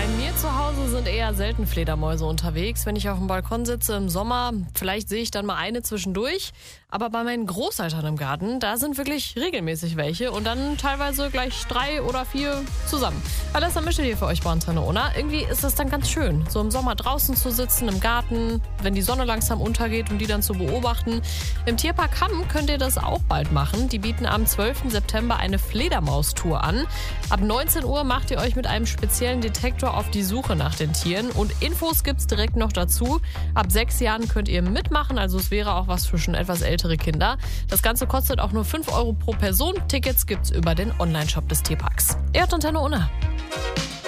Bei mir zu Hause sind eher selten Fledermäuse unterwegs. Wenn ich auf dem Balkon sitze im Sommer, vielleicht sehe ich dann mal eine zwischendurch. Aber bei meinen Großeltern im Garten, da sind wirklich regelmäßig welche und dann teilweise gleich 3 oder 4 zusammen. Alles mische hier für euch bei Antenne Unna. Irgendwie ist das dann ganz schön, so im Sommer draußen zu sitzen im Garten, wenn die Sonne langsam untergeht und die dann zu beobachten. Im Tierpark Hamm könnt ihr das auch bald machen. Die bieten am 12. September eine Fledermaustour an. Ab 19 Uhr macht ihr euch mit einem speziellen Detektor auf die Suche nach den Tieren und Infos gibt's direkt noch dazu. Ab 6 Jahren könnt ihr mitmachen, also es wäre auch was für schon etwas ältere Kinder. Das Ganze kostet auch nur 5 € pro Person. Tickets gibt's über den Onlineshop des Tierparks. Ihr hört Antenne Unna.